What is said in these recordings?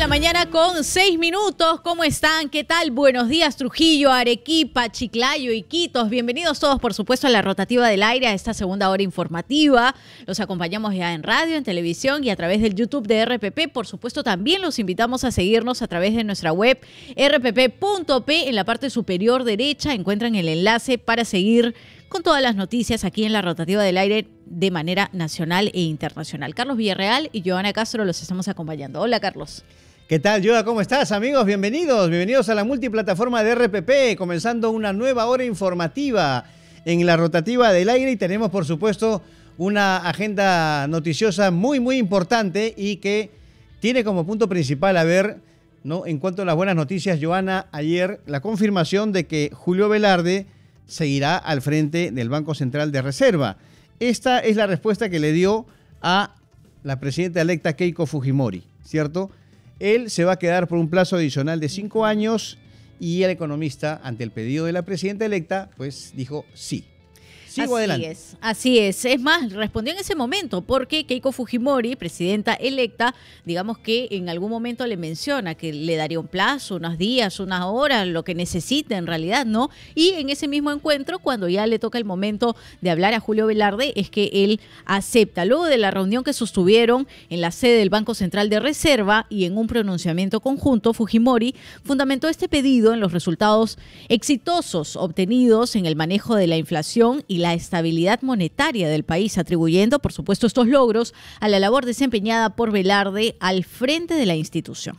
la mañana con 6 minutos. ¿Cómo están? ¿Qué tal? Buenos días, Trujillo, Arequipa, Chiclayo, Iquitos. Bienvenidos todos, por supuesto, a la rotativa del aire, a esta segunda hora informativa. Los acompañamos ya en radio, en televisión y a través del YouTube de RPP. Por supuesto, también los invitamos a seguirnos a través de nuestra web rpp.p. En la parte superior derecha encuentran el enlace para seguir con todas las noticias aquí en la rotativa del aire de manera nacional e internacional. Carlos Villarreal y Joana Castro los estamos acompañando. Hola, Carlos. ¿Qué tal, Joa? ¿Cómo estás, amigos? Bienvenidos a la multiplataforma de RPP, comenzando una nueva hora informativa en la rotativa del aire y tenemos, por supuesto, una agenda noticiosa muy importante y que tiene como punto principal, a ver, ¿no? En cuanto a las buenas noticias, Joana, ayer la confirmación de que Julio Velarde seguirá al frente del Banco Central de Reserva. Esta es la respuesta que le dio a la presidenta electa Keiko Fujimori, ¿cierto? Él se va a quedar por un plazo adicional de 5 años y el economista, ante el pedido de la presidenta electa, pues dijo sí. Sigo adelante. Así es. Es más, respondió en ese momento porque Keiko Fujimori, presidenta electa, digamos que en algún momento le menciona que le daría un plazo, unos días, unas horas, lo que necesite en realidad, ¿no? Y en ese mismo encuentro, cuando ya le toca el momento de hablar a Julio Velarde, es que él acepta. Luego de la reunión que sostuvieron en la sede del Banco Central de Reserva y en un pronunciamiento conjunto, Fujimori fundamentó este pedido en los resultados exitosos obtenidos en el manejo de la inflación y la estabilidad monetaria del país, atribuyendo, por supuesto, estos logros a la labor desempeñada por Velarde al frente de la institución.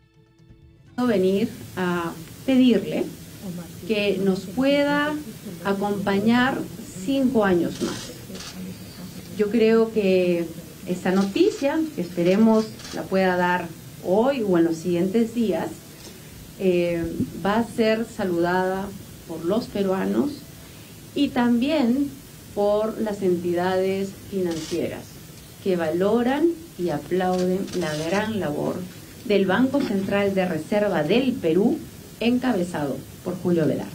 Venir a pedirle que nos pueda acompañar 5 años más. Yo creo que esta noticia, que esperemos la pueda dar hoy o en los siguientes días, va a ser saludada por los peruanos y también por las entidades financieras que valoran y aplauden la gran labor del Banco Central de Reserva del Perú, encabezado por Julio Velarde.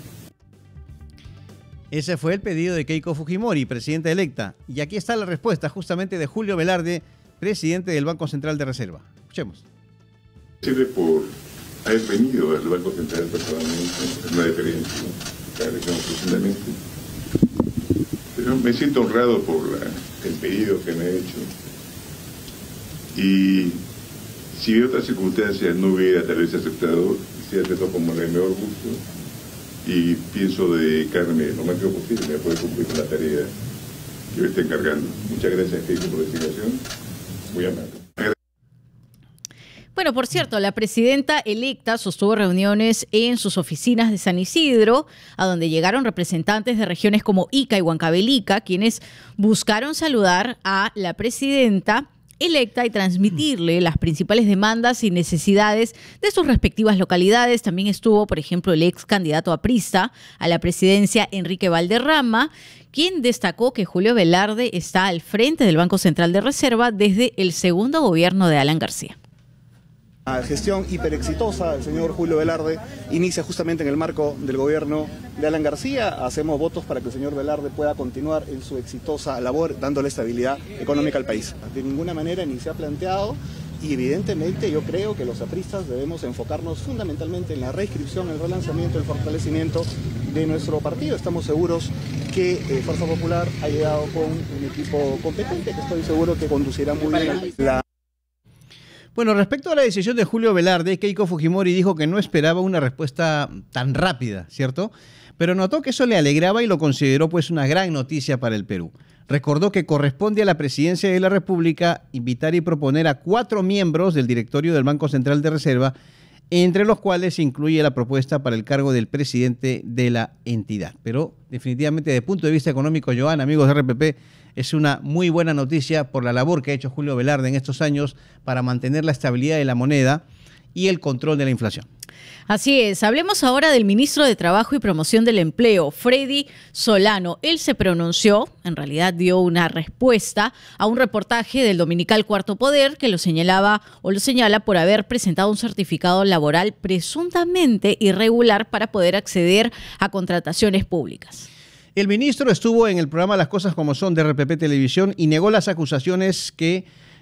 Ese fue el pedido de Keiko Fujimori, presidenta electa. Y aquí está la respuesta justamente de Julio Velarde, presidente del Banco Central de Reserva. Escuchemos. Gracias por haber venido al Banco Central personalmente, es una diferencia, que agradecemos profundamente. Pero me siento honrado por el pedido que me ha hecho. Y si de otras circunstancias no hubiera tal vez aceptado, se aceptó como el mejor gusto. Y pienso dedicarme lo más que posible a poder cumplir con la tarea que me está encargando. Muchas gracias, Keiko, por la explicación. Muy amable. Bueno, por cierto, la presidenta electa sostuvo reuniones en sus oficinas de San Isidro, a donde llegaron representantes de regiones como Ica y Huancavelica, quienes buscaron saludar a la presidenta electa y transmitirle las principales demandas y necesidades de sus respectivas localidades. También estuvo, por ejemplo, el ex candidato aprista a la presidencia, Enrique Valderrama, quien destacó que Julio Velarde está al frente del Banco Central de Reserva desde el segundo gobierno de Alan García. La gestión hiperexitosa del señor Julio Velarde inicia justamente en el marco del gobierno de Alan García. Hacemos votos para que el señor Velarde pueda continuar en su exitosa labor, dándole estabilidad económica al país. De ninguna manera ni se ha planteado, y evidentemente yo creo que los apristas debemos enfocarnos fundamentalmente en la reinscripción, el relanzamiento, el fortalecimiento de nuestro partido. Estamos seguros que Fuerza Popular ha llegado con un equipo competente, que estoy seguro que conducirá muy bien la... Bueno, respecto a la decisión de Julio Velarde, Keiko Fujimori dijo que no esperaba una respuesta tan rápida, ¿cierto? Pero notó que eso le alegraba y lo consideró pues una gran noticia para el Perú. Recordó que corresponde a la presidencia de la República invitar y proponer a 4 miembros del directorio del Banco Central de Reserva, entre los cuales se incluye la propuesta para el cargo del presidente de la entidad. Pero definitivamente, desde el punto de vista económico, Joana, amigos de RPP, es una muy buena noticia por la labor que ha hecho Julio Velarde en estos años para mantener la estabilidad de la moneda y el control de la inflación. Así es. Hablemos ahora del ministro de Trabajo y Promoción del Empleo, Freddy Solano. Él se pronunció, en realidad dio una respuesta a un reportaje del dominical Cuarto Poder que lo señala por haber presentado un certificado laboral presuntamente irregular para poder acceder a contrataciones públicas. El ministro estuvo en el programa Las Cosas Como Son de RPP Televisión y negó las acusaciones que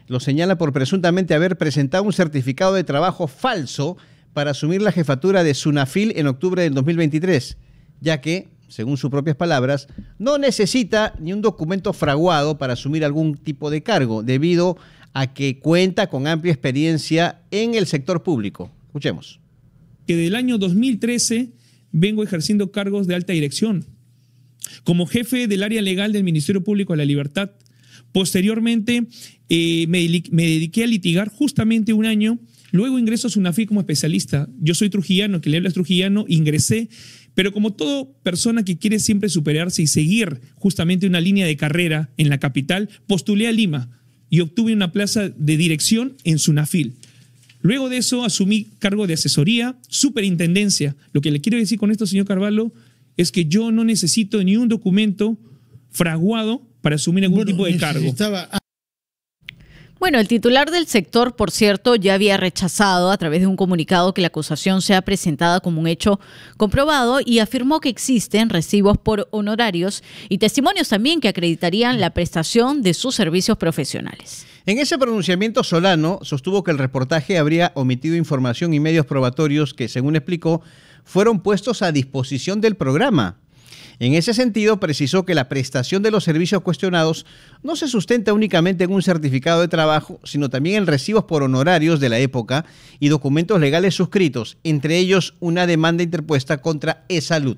lo señala por presuntamente haber presentado un certificado de trabajo falso para asumir la jefatura de Sunafil en octubre del 2023, ya que, según sus propias palabras, no necesita ni un documento fraguado para asumir algún tipo de cargo, debido a que cuenta con amplia experiencia en el sector público. Escuchemos. Que del año 2013 vengo ejerciendo cargos de alta dirección, como jefe del área legal del Ministerio Público de la Libertad. Posteriormente me dediqué a litigar justamente un año. Luego ingreso a Sunafil como especialista. Yo soy trujillano, que le habla es trujillano, ingresé, pero como toda persona que quiere siempre superarse y seguir justamente una línea de carrera en la capital, postulé a Lima y obtuve una plaza de dirección en Sunafil. Luego de eso asumí cargo de asesoría, superintendencia. Lo que le quiero decir con esto, señor Carvalho, es que yo no necesito ni un documento fraguado para asumir algún tipo de cargo. Bueno, el titular del sector, por cierto, ya había rechazado a través de un comunicado que la acusación sea presentada como un hecho comprobado y afirmó que existen recibos por honorarios y testimonios también que acreditarían la prestación de sus servicios profesionales. En ese pronunciamiento, Solano sostuvo que el reportaje habría omitido información y medios probatorios que, según explicó, fueron puestos a disposición del programa. En ese sentido, precisó que la prestación de los servicios cuestionados no se sustenta únicamente en un certificado de trabajo, sino también en recibos por honorarios de la época y documentos legales suscritos, entre ellos una demanda interpuesta contra eSalud.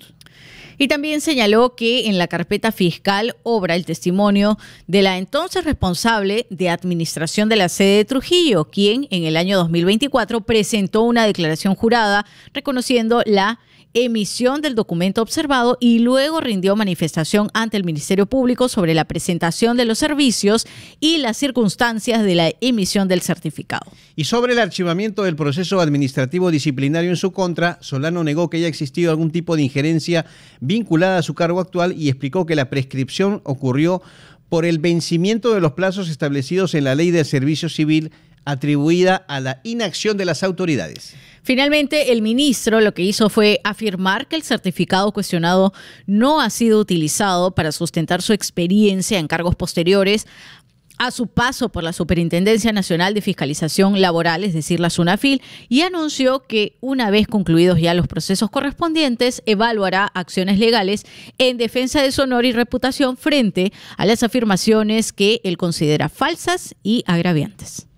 Y también señaló que en la carpeta fiscal obra el testimonio de la entonces responsable de administración de la sede de Trujillo, quien en el año 2024 presentó una declaración jurada reconociendo la emisión del documento observado y luego rindió manifestación ante el Ministerio Público sobre la presentación de los servicios y las circunstancias de la emisión del certificado. Y sobre el archivamiento del proceso administrativo disciplinario en su contra, Solano negó que haya existido algún tipo de injerencia vinculada a su cargo actual y explicó que la prescripción ocurrió por el vencimiento de los plazos establecidos en la Ley del Servicio Civil atribuida a la inacción de las autoridades. Finalmente, el ministro lo que hizo fue afirmar que el certificado cuestionado no ha sido utilizado para sustentar su experiencia en cargos posteriores a su paso por la Superintendencia Nacional de Fiscalización Laboral, es decir, la Sunafil, y anunció que una vez concluidos ya los procesos correspondientes, evaluará acciones legales en defensa de su honor y reputación frente a las afirmaciones que él considera falsas y agraviantes.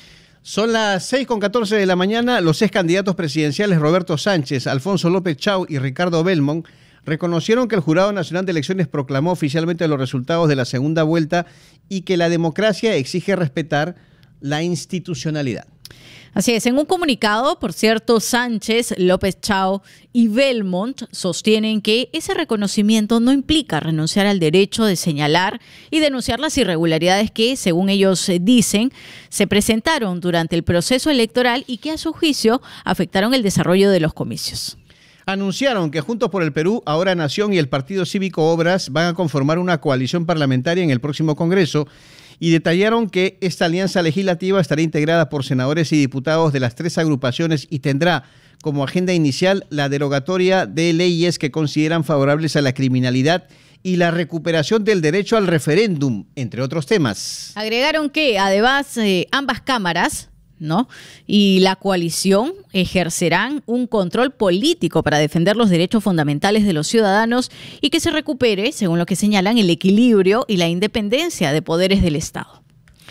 Son las 6:14 de la mañana. Los ex candidatos presidenciales Roberto Sánchez, Alfonso López Chau y Ricardo Belmont reconocieron que el Jurado Nacional de Elecciones proclamó oficialmente los resultados de la segunda vuelta y que la democracia exige respetar la institucionalidad. Así es, en un comunicado, por cierto, Sánchez, López Chau y Belmont sostienen que ese reconocimiento no implica renunciar al derecho de señalar y denunciar las irregularidades que, según ellos dicen, se presentaron durante el proceso electoral y que a su juicio afectaron el desarrollo de los comicios. Anunciaron que Juntos por el Perú, Ahora Nación y el Partido Cívico Obras van a conformar una coalición parlamentaria en el próximo Congreso y detallaron que esta alianza legislativa estará integrada por senadores y diputados de las tres agrupaciones y tendrá como agenda inicial la derogatoria de leyes que consideran favorables a la criminalidad y la recuperación del derecho al referéndum, entre otros temas. Agregaron que además ambas cámaras, ¿no?, y la coalición ejercerán un control político para defender los derechos fundamentales de los ciudadanos y que se recupere, según lo que señalan, el equilibrio y la independencia de poderes del Estado.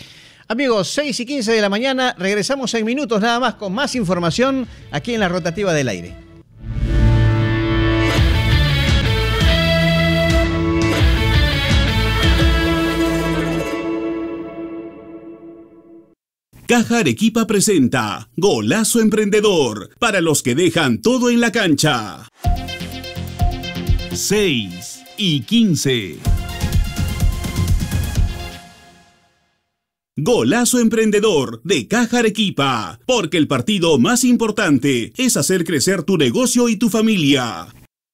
Amigos, 6:15 de la mañana, regresamos en minutos nada más con más información aquí en la Rotativa del Aire. Caja Arequipa presenta Golazo Emprendedor, para los que dejan todo en la cancha. 6:15. Golazo Emprendedor de Caja Arequipa, porque el partido más importante es hacer crecer tu negocio y tu familia.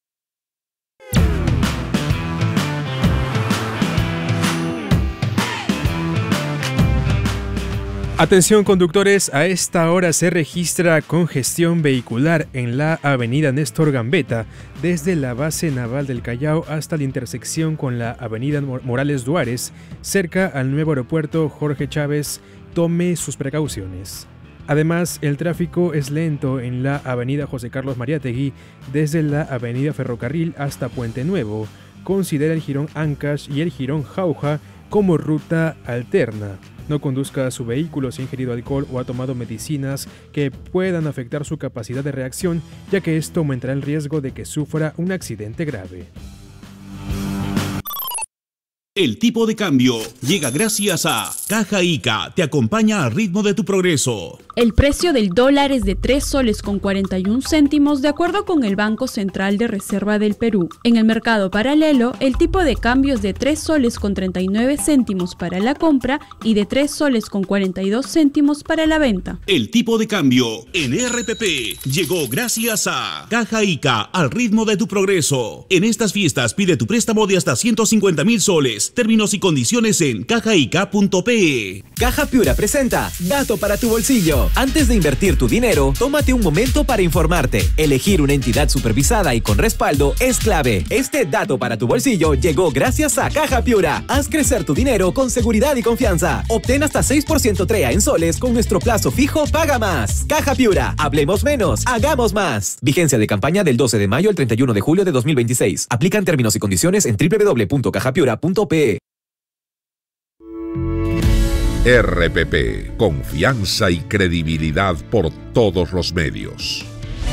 Atención conductores, a esta hora se registra congestión vehicular en la avenida Néstor Gambetta, desde la base naval del Callao hasta la intersección con la avenida Morales Duárez, cerca al nuevo aeropuerto Jorge Chávez tome sus precauciones. Además, el tráfico es lento en la avenida José Carlos Mariátegui desde la avenida Ferrocarril hasta Puente Nuevo. Considera el jirón Ancash y el jirón Jauja como ruta alterna. No conduzca su vehículo si ha ingerido alcohol o ha tomado medicinas que puedan afectar su capacidad de reacción, ya que esto aumentará el riesgo de que sufra un accidente grave. El tipo de cambio llega gracias a Caja Ica, te acompaña al ritmo de tu progreso. El precio del dólar es de 3 soles con 41 céntimos de acuerdo con el Banco Central de Reserva del Perú. En el mercado paralelo, el tipo de cambio es de 3 soles con 39 céntimos para la compra y de 3 soles con 42 céntimos para la venta. El tipo de cambio en RPP llegó gracias a Caja Ica, al ritmo de tu progreso. En estas fiestas pide tu préstamo de hasta 150.000 soles. Términos y condiciones en cajaica.pe. Caja Piura presenta Dato para tu bolsillo. Antes de invertir tu dinero, tómate un momento para informarte. Elegir una entidad supervisada y con respaldo es clave. Este Dato para tu bolsillo llegó gracias a Caja Piura. Haz crecer tu dinero con seguridad y confianza. Obtén hasta 6% TREA en soles con nuestro plazo fijo Paga Más. Caja Piura. Hablemos menos, hagamos más. Vigencia de campaña del 12 de mayo al 31 de julio de 2026. Aplican términos y condiciones en www.cajapiura.pe. RPP, confianza y credibilidad por todos los medios.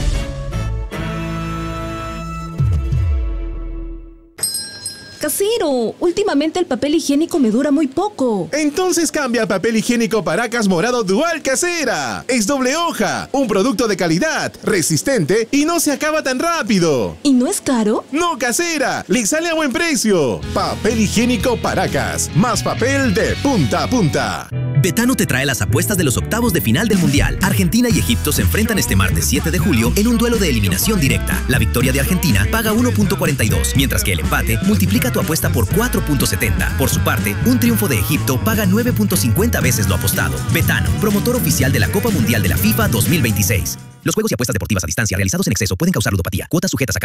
Casero, últimamente el papel higiénico me dura muy poco. Entonces cambia a papel higiénico Paracas Morado Dual Casera. Es doble hoja, un producto de calidad, resistente y no se acaba tan rápido. ¿Y no es caro? No, Casera, le sale a buen precio. Papel higiénico Paracas, más papel de punta a punta. Betano te trae las apuestas de los octavos de final del Mundial. Argentina y Egipto se enfrentan este martes 7 de julio en un duelo de eliminación directa. La victoria de Argentina paga 1.42, mientras que el empate multiplica tu apuesta por 4.70. Por su parte, un triunfo de Egipto paga 9.50 veces lo apostado. Betano, promotor oficial de la Copa Mundial de la FIFA 2026. Los juegos y apuestas deportivas a distancia realizados en exceso pueden causar ludopatía. Cuotas sujetas a